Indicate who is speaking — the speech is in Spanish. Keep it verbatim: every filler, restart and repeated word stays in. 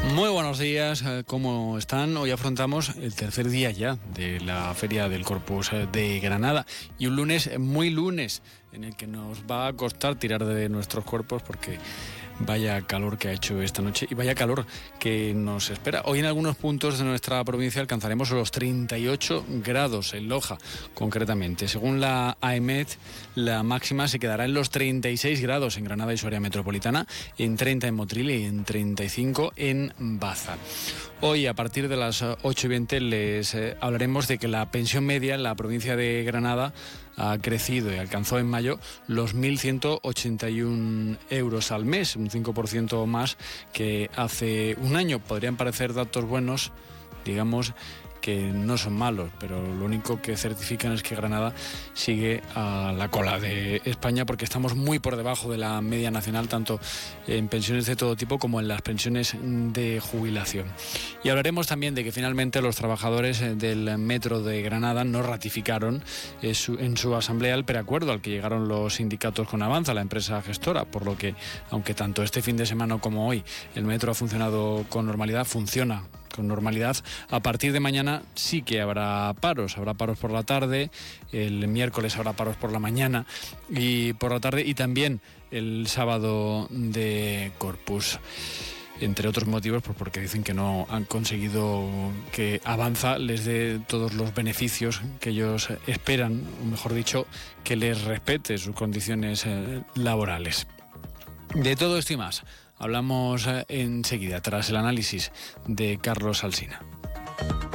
Speaker 1: Muy buenos días, ¿cómo están? Hoy afrontamos el tercer día ya de la Feria del Corpus de Granada y un lunes muy lunes en el que nos va a costar tirar de nuestros cuerpos porque vaya calor que ha hecho esta noche y vaya calor que nos espera. Hoy en algunos puntos de nuestra provincia alcanzaremos los treinta y ocho grados en Loja, concretamente. Según la AEMET, la máxima se quedará en los treinta y seis grados en Granada y su área metropolitana, en treinta en Motril y en treinta y cinco en Baza. Hoy, a partir de las ocho y veinte, les eh, hablaremos de que la pensión media en la provincia de Granada ha crecido y alcanzó en mayo los mil ciento ochenta y uno euros al mes, un cinco por ciento más que hace un año. Podrían parecer datos buenos, digamos que no son malos, pero lo único que certifican es que Granada sigue a la cola de España porque estamos muy por debajo de la media nacional, tanto en pensiones de todo tipo como en las pensiones de jubilación. Y hablaremos también de que finalmente los trabajadores del Metro de Granada no ratificaron en su asamblea el preacuerdo al que llegaron los sindicatos con Avanza, la empresa gestora, por lo que, aunque tanto este fin de semana como hoy el Metro ha funcionado con normalidad, funciona con normalidad, a partir de mañana sí que habrá paros, habrá paros por la tarde, el miércoles habrá paros por la mañana y por la tarde y también el sábado de Corpus. Entre otros motivos, pues porque dicen que no han conseguido que Avanza les dé todos los beneficios que ellos esperan, o mejor dicho, que les respete sus condiciones laborales. De todo esto y más hablamos enseguida, tras el análisis de Carlos Alsina.